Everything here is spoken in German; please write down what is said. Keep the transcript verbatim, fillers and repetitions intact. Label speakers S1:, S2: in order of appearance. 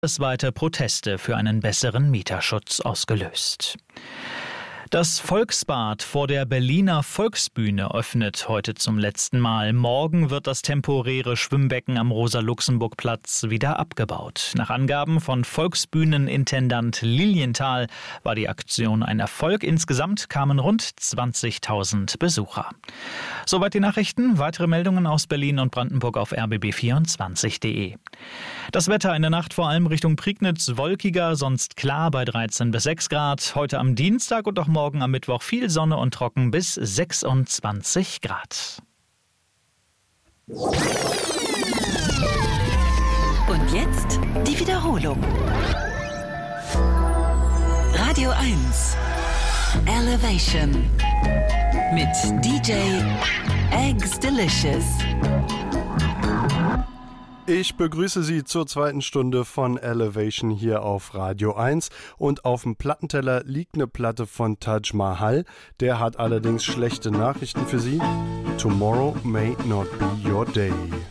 S1: Bundesweite Proteste für einen besseren Mieterschutz ausgelöst. Das Volksbad vor der Berliner Volksbühne öffnet heute zum letzten Mal. Morgen wird das temporäre Schwimmbecken am Rosa-Luxemburg-Platz wieder abgebaut. Nach Angaben von Volksbühnenintendant Lilienthal war die Aktion ein Erfolg. Insgesamt kamen rund zwanzigtausend Besucher. Soweit die Nachrichten. Weitere Meldungen aus Berlin und Brandenburg auf r b b vierundzwanzig punkt d e. Das Wetter in der Nacht vor allem Richtung Prignitz wolkiger, sonst klar bei dreizehn bis sechs Grad. Heute am Dienstag und auch morgen am Mittwoch viel Sonne und trocken bis sechsundzwanzig Grad.
S2: Und jetzt die Wiederholung. Radio eins Elevation mit D J Eggs Delicious.
S3: Ich begrüße Sie zur zweiten Stunde von Elevation hier auf Radio eins und auf dem Plattenteller liegt eine Platte von Taj Mahal. Der hat allerdings schlechte Nachrichten für Sie. Tomorrow may not be your day.